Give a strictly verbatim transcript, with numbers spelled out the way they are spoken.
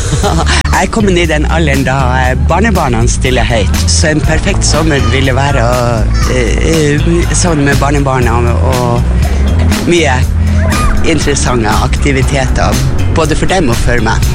Jeg kom inn i den alderen da barnebarna stiller høyt, så en perfekt sommer ville være uh, sånn med barnebarna og mye interessante aktiviteter, både for dem og for meg.